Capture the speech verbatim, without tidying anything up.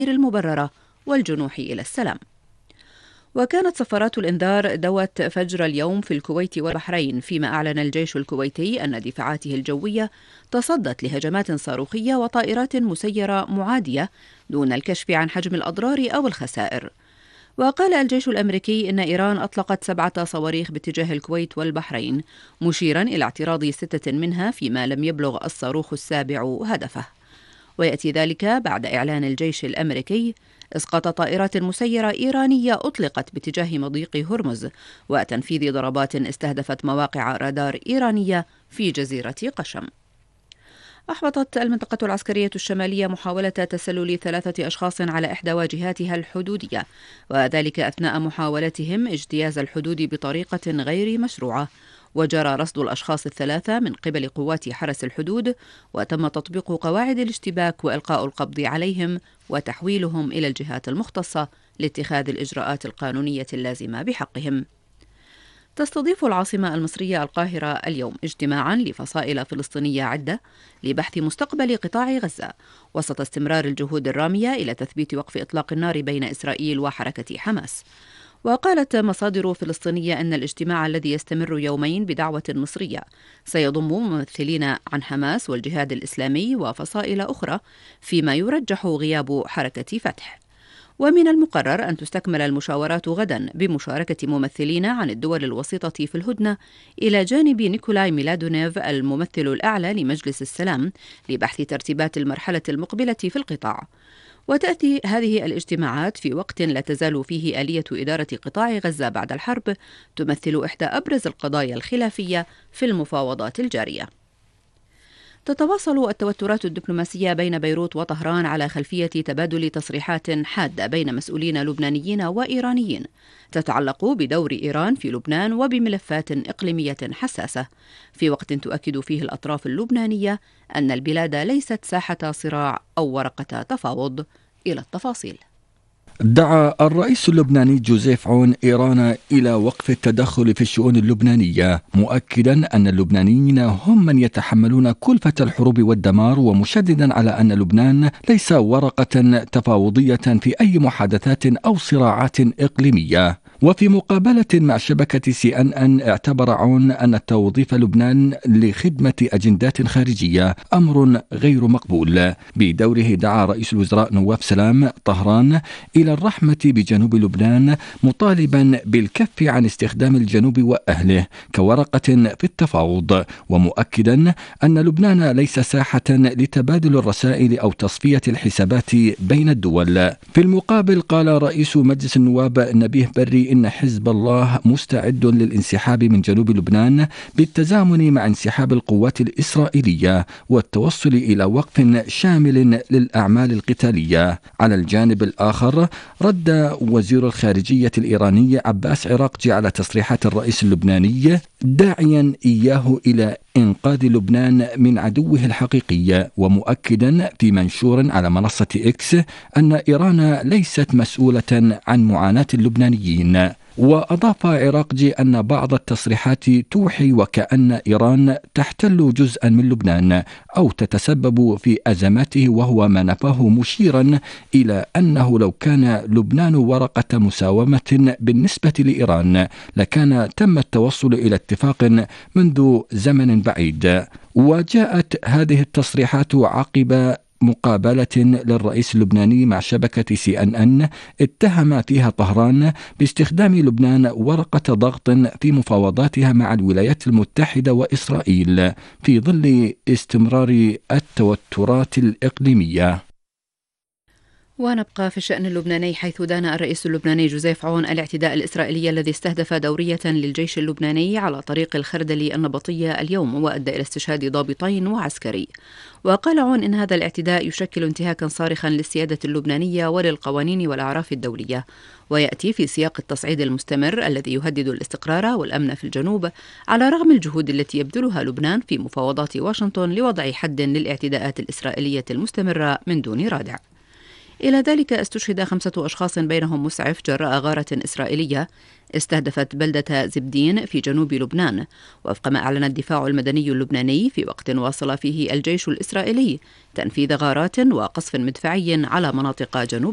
المبررة والجنوح إلى السلام. وكانت صفارات الإنذار دوت فجر اليوم في الكويت والبحرين، فيما أعلن الجيش الكويتي أن دفاعاته الجوية تصدت لهجمات صاروخية وطائرات مسيرة معادية دون الكشف عن حجم الأضرار أو الخسائر. وقال الجيش الأمريكي إن إيران أطلقت سبعة صواريخ باتجاه الكويت والبحرين، مشيرا إلى اعتراض ستة منها فيما لم يبلغ الصاروخ السابع هدفه. ويأتي ذلك بعد إعلان الجيش الأمريكي إسقاط طائرات مسيرة إيرانية أطلقت باتجاه مضيق هرمز وتنفيذ ضربات استهدفت مواقع رادار إيرانية في جزيرة قشم. أحبطت المنطقة العسكرية الشمالية محاولة تسلل ثلاثة أشخاص على إحدى واجهاتها الحدودية، وذلك أثناء محاولتهم اجتياز الحدود بطريقة غير مشروعة. وجرى رصد الأشخاص الثلاثة من قبل قوات حرس الحدود، وتم تطبيق قواعد الاشتباك وإلقاء القبض عليهم وتحويلهم إلى الجهات المختصة لاتخاذ الإجراءات القانونية اللازمة بحقهم. تستضيف العاصمة المصرية القاهرة اليوم اجتماعا لفصائل فلسطينية عدة لبحث مستقبل قطاع غزة، وسط استمرار الجهود الرامية إلى تثبيت وقف إطلاق النار بين إسرائيل وحركة حماس. وقالت مصادر فلسطينية أن الاجتماع الذي يستمر يومين بدعوة مصرية سيضم ممثلين عن حماس والجهاد الإسلامي وفصائل أخرى، فيما يرجح غياب حركة فتح. ومن المقرر أن تستكمل المشاورات غدا بمشاركة ممثلين عن الدول الوسيطة في الهدنة إلى جانب نيكولاي ميلادونيف الممثل الأعلى لمجلس السلام لبحث ترتيبات المرحلة المقبلة في القطاع. وتأتي هذه الاجتماعات في وقت لا تزال فيه آلية إدارة قطاع غزة بعد الحرب تمثل إحدى أبرز القضايا الخلافية في المفاوضات الجارية. تتواصل التوترات الدبلوماسية بين بيروت وطهران على خلفية تبادل تصريحات حادة بين مسؤولين لبنانيين وإيرانيين تتعلق بدور إيران في لبنان وبملفات إقليمية حساسة، في وقت تؤكد فيه الأطراف اللبنانية أن البلاد ليست ساحة صراع أو ورقة تفاوض. إلى التفاصيل. دعا الرئيس اللبناني جوزيف عون إيران إلى وقف التدخل في الشؤون اللبنانية، مؤكدا أن اللبنانيين هم من يتحملون كلفة الحروب والدمار، ومشددا على أن لبنان ليس ورقة تفاوضية في أي محادثات أو صراعات إقليمية. وفي مقابلة مع شبكة سي أن أن اعتبر عون أن توظيف لبنان لخدمة أجندات خارجية أمر غير مقبول. بدوره دعا رئيس الوزراء نواف سلام طهران إلى الرحمة بجنوب لبنان، مطالبا بالكف عن استخدام الجنوب وأهله كورقة في التفاوض، ومؤكدا أن لبنان ليس ساحة لتبادل الرسائل أو تصفية الحسابات بين الدول. في المقابل قال رئيس مجلس النواب نبيه بري إن حزب الله مستعد للانسحاب من جنوب لبنان بالتزامن مع انسحاب القوات الإسرائيلية والتوصل إلى وقف شامل للأعمال القتالية. على الجانب الآخر رد وزير الخارجية الإيراني عباس عراقجي على تصريحات الرئيس اللبناني، داعيا إياه إلى إنقاذ لبنان من عدوه الحقيقي، ومؤكدا في منشور على منصة إكس أن إيران ليست مسؤولة عن معاناة اللبنانيين. وأضاف عراقجي أن بعض التصريحات توحي وكأن إيران تحتل جزءا من لبنان أو تتسبب في أزماته، وهو ما نفاه، مشيرا إلى أنه لو كان لبنان ورقة مساومة بالنسبة لإيران لكان تم التوصل إلى اتفاق منذ زمن بعيد. وجاءت هذه التصريحات عقب مقابلة للرئيس اللبناني مع شبكة سي أن أن اتهم فيها طهران باستخدام لبنان ورقة ضغط في مفاوضاتها مع الولايات المتحدة وإسرائيل في ظل استمرار التوترات الإقليمية. ونبقى في الشأن اللبناني، حيث دان الرئيس اللبناني جوزيف عون الاعتداء الإسرائيلي الذي استهدف دورية للجيش اللبناني على طريق الخردل النبطية اليوم وأدى إلى استشهاد ضابطين وعسكري. وقال عون إن هذا الاعتداء يشكل انتهاكا صارخا للسيادة اللبنانية وللقوانين والأعراف الدولية، ويأتي في سياق التصعيد المستمر الذي يهدد الاستقرار والأمن في الجنوب، على رغم الجهود التي يبذلها لبنان في مفاوضات واشنطن لوضع حد للاعتداءات الإسرائيلية المستمرة من دون رادع. إلى ذلك استشهد خمسة أشخاص بينهم مسعف جراء غارة إسرائيلية استهدفت بلدة زبدين في جنوب لبنان، وفق ما أعلن الدفاع المدني اللبناني، في وقت واصل فيه الجيش الإسرائيلي تنفيذ غارات وقصف مدفعي على مناطق جنوب